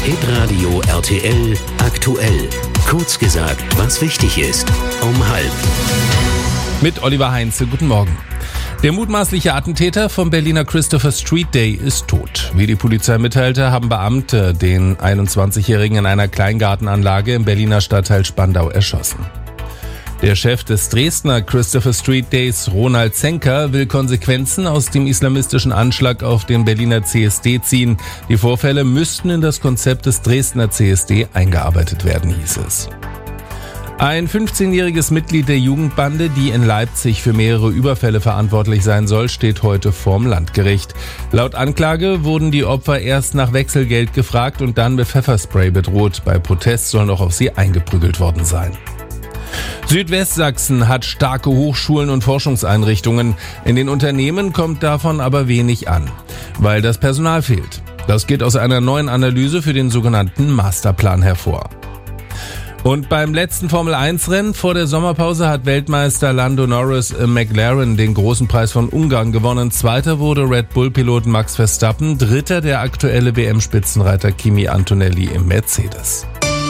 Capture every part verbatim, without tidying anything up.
Hitradio R T L aktuell. Kurz gesagt, was wichtig ist. Um halb. Mit Oliver Heinze, guten Morgen. Der mutmaßliche Attentäter vom Berliner Christopher Street Day ist tot. Wie die Polizei mitteilte, haben Beamte den einundzwanzigjährigen in einer Kleingartenanlage im Berliner Stadtteil Spandau erschossen. Der Chef des Dresdner Christopher Street Days, Ronald Zenker, will Konsequenzen aus dem islamistischen Anschlag auf den Berliner C S D ziehen. Die Vorfälle müssten in das Konzept des Dresdner C S D eingearbeitet werden, hieß es. Ein fünfzehnjähriges Mitglied der Jugendbande, die in Leipzig für mehrere Überfälle verantwortlich sein soll, steht heute vorm Landgericht. Laut Anklage wurden die Opfer erst nach Wechselgeld gefragt und dann mit Pfefferspray bedroht. Bei Protest sollen auch auf sie eingeprügelt worden sein. Südwestsachsen hat starke Hochschulen und Forschungseinrichtungen. In den Unternehmen kommt davon aber wenig an, weil das Personal fehlt. Das geht aus einer neuen Analyse für den sogenannten Masterplan hervor. Und beim letzten Formel eins Rennen vor der Sommerpause hat Weltmeister Lando Norris im McLaren den großen Preis von Ungarn gewonnen. Zweiter wurde Red Bull-Pilot Max Verstappen, dritter der aktuelle W M-Spitzenreiter Kimi Antonelli im Mercedes.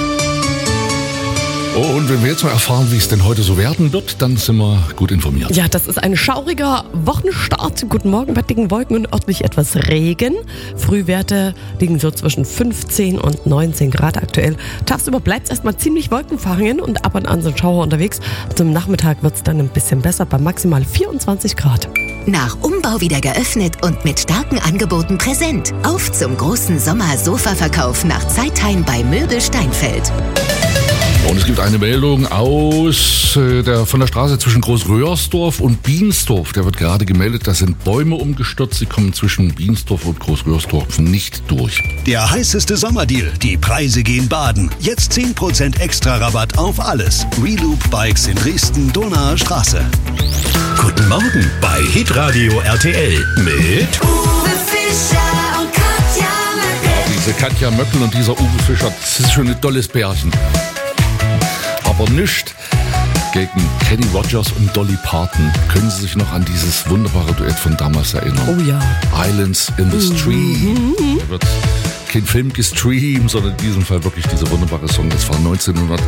Oh, und wenn wir jetzt mal erfahren, wie es denn heute so werden wird, dann sind wir gut informiert. Ja, das ist ein schauriger Wochenstart. Guten Morgen bei dicken Wolken und örtlich etwas Regen. Frühwerte liegen so zwischen fünfzehn und neunzehn Grad aktuell. Tagsüber bleibt es erstmal ziemlich wolkenverhangen und ab und an sind Schauer unterwegs. Zum Nachmittag wird es dann ein bisschen besser bei maximal vierundzwanzig Grad. Nach Umbau wieder geöffnet und mit starken Angeboten präsent. Auf zum großen Sommer-Sofa-Verkauf nach Zeitheim bei Möbel Steinfeld. Und es gibt eine Meldung aus äh, der, von der Straße zwischen Großröhrsdorf und Biensdorf. Der wird gerade gemeldet, da sind Bäume umgestürzt. Sie kommen zwischen Biensdorf und Großröhrsdorf nicht durch. Der heißeste Sommerdeal. Die Preise gehen baden. Jetzt zehn Prozent extra Rabatt auf alles. Reloop Bikes in Dresden, Donaer Straße. Guten Morgen bei Hitradio R T L mit Uwe Fischer und Katja Möckel. Diese Katja Möckel und dieser Uwe Fischer, das ist schon ein tolles Pärchen. Aber nicht gegen Kenny Rogers und Dolly Parton. Können Sie sich noch an dieses wunderbare Duett von damals erinnern? Oh ja. Islands in the Stream. Da wird kein Film gestreamt, sondern in diesem Fall wirklich dieser wunderbare Song. Das war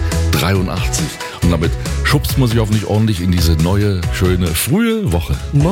neunzehnhundertdreiundachtzig. Und damit schubst man sich hoffentlich ordentlich in diese neue, schöne, frühe Woche.